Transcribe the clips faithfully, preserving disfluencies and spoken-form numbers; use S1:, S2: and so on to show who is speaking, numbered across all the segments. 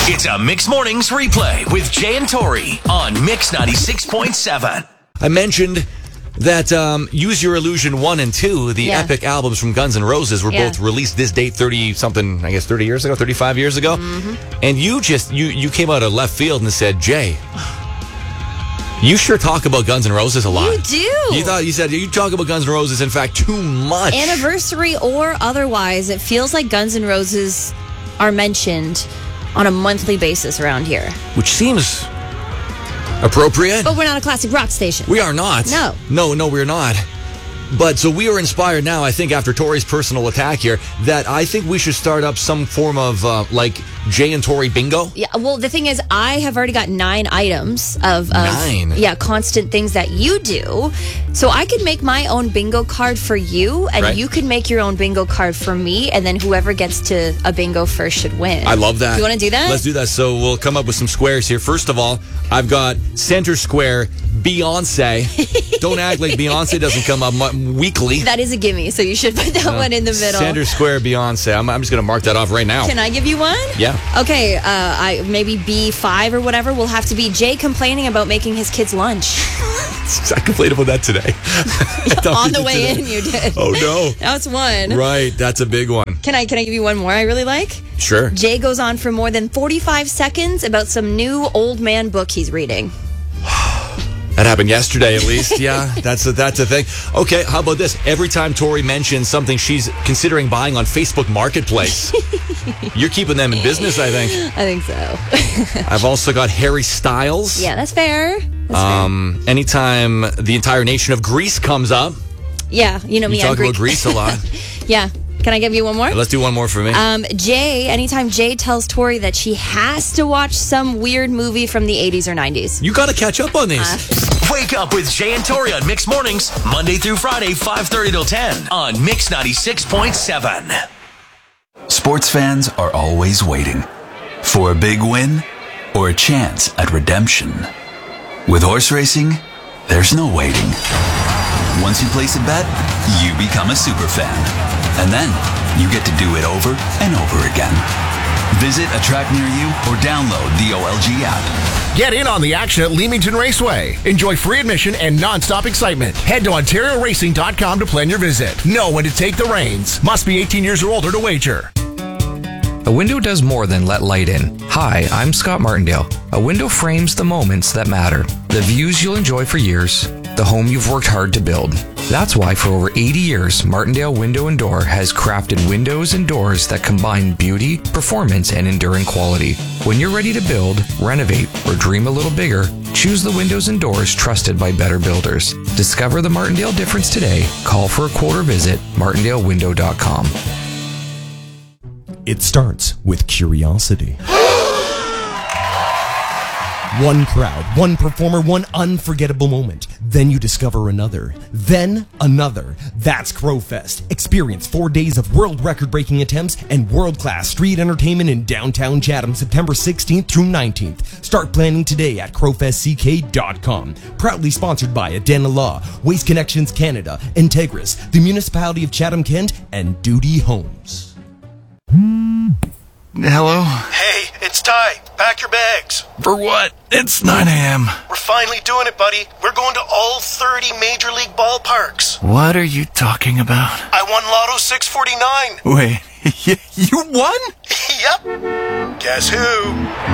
S1: It's a Mix Mornings replay with Jay and Tori on Mix ninety-six point seven.
S2: I mentioned that um, Use Your Illusion one and two, the
S3: Yeah.
S2: epic albums from Guns N' Roses, were
S3: Yeah.
S2: both released this date thirty-something, I guess thirty years ago, thirty-five years ago.
S3: Mm-hmm.
S2: And you just, you, you came out of left field and said, Jay, you sure talk about Guns N' Roses a lot.
S3: You do.
S2: You thought you said you talk about Guns N' Roses, in fact, too much.
S3: Anniversary or otherwise, it feels like Guns N' Roses are mentioned on a monthly basis around here.
S2: Which seems appropriate.
S3: But we're not a classic rock station.
S2: We are not.
S3: No.
S2: No, no, we're not. But so we are inspired now, I think, after Tori's personal attack here, that I think we should start up some form of, uh, like, Jay and Tori bingo.
S3: Yeah, well, the thing is, I have already got nine items of, of
S2: Nine?
S3: yeah, constant things that you do. So I could make my own bingo card for you, and
S2: Right.
S3: you could make your own bingo card for me, and then whoever gets to a bingo first should win.
S2: I love that.
S3: You want to do that?
S2: Let's do that. So we'll come up with some squares here. First of all, I've got center square Beyonce. Don't act like Beyonce doesn't come up mu- weekly.
S3: That is a gimme, so you should put that one in the middle.
S2: Center square Beyonce. I'm, I'm just going to mark that off right now.
S3: Can I give you one?
S2: Yeah.
S3: Okay, uh, I maybe B five or whatever will have to be Jay complaining about making his kids lunch.
S2: I complained about that today.
S3: On the way in, you did.
S2: Oh, no.
S3: That's one.
S2: Right. That's a big one.
S3: Can I can I give you one more I really like?
S2: Sure.
S3: Jay goes on for more than forty-five seconds about some new old man book he's reading.
S2: That happened yesterday, at least. Yeah, that's a, that's a thing. Okay, how about this? Every time Tori mentions something she's considering buying on Facebook Marketplace, you're keeping them in business, I think.
S3: I think so.
S2: I've also got Harry Styles.
S3: Yeah, that's fair. That's
S2: Um, anytime the entire nation of Greece comes up,
S3: fair. Yeah, you know me.
S2: you
S3: I'm
S2: talk
S3: Greek.
S2: about Greece a lot.
S3: Yeah. Can I give you one more?
S2: Let's do one more for me.
S3: Um, Jay, anytime Jay tells Tori that she has to watch some weird movie from the eighties or nineties.
S2: You got to catch up on these.
S3: Uh,
S1: Wake up with Jay and Tori on Mix Mornings, Monday through Friday, five thirty till ten on Mix ninety-six point seven.
S4: Sports fans are always waiting for a big win or a chance at redemption. With horse racing, there's no waiting. Once you place a bet, you become a super fan. And then you get to do it over and over again. Visit a track near you or download the O L G app.
S5: Get in on the action at Leamington Raceway. Enjoy free admission and non-stop excitement. Head to Ontario Racing dot com to plan your visit. Know when to take the reins. Must be eighteen years or older to wager.
S6: A window does more than let light in. Hi, I'm Scott Martindale. A window frames the moments that matter. The views you'll enjoy for years. The home you've worked hard to build. That's why for over eighty years, Martindale Window and Door has crafted windows and doors that combine beauty, performance, and enduring quality. When you're ready to build, renovate, or dream a little bigger, choose the windows and doors trusted by better builders. Discover the Martindale difference today. Call for a quote or visit martindale window dot com.
S7: It starts with curiosity. One crowd, one performer, one unforgettable moment. Then you discover another. Then another. That's Crowfest. Experience four days of world record-breaking attempts and world-class street entertainment in downtown Chatham, September sixteenth through nineteenth. Start planning today at crowfest c k dot com. Proudly sponsored by Adena Law, Waste Connections Canada, Integris, the Municipality of Chatham-Kent, and Duty Homes.
S8: Hello?
S9: Hey, it's Ty. Pack your bags.
S8: For what? It's nine a.m.
S9: We're finally doing it, buddy. We're going to all thirty Major League ballparks.
S8: What are you talking about?
S9: I won Lotto six forty-nine.
S8: Wait, you won?
S9: Yep. Guess who?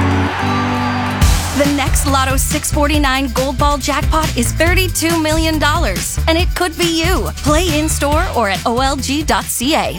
S10: The next Lotto six forty-nine Gold Ball jackpot is thirty-two million dollars, and it could be you. Play in-store or at O L G dot C A.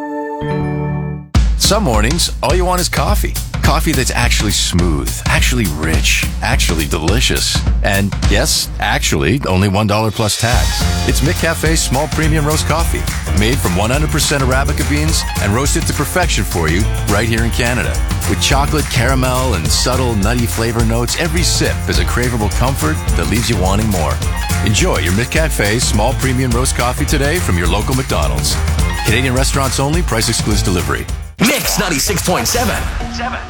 S11: Some mornings, all you want is coffee. Coffee that's actually smooth, actually rich, actually delicious. And yes, actually, only one dollar plus tax. It's McCafe's small premium roast coffee, made from one hundred percent Arabica beans and roasted to perfection for you right here in Canada. With chocolate, caramel, and subtle nutty flavor notes, every sip is a craveable comfort that leaves you wanting more. Enjoy your McCafe's small premium roast coffee today from your local McDonald's. Canadian restaurants only, price excludes delivery.
S1: Mix ninety-six point seven.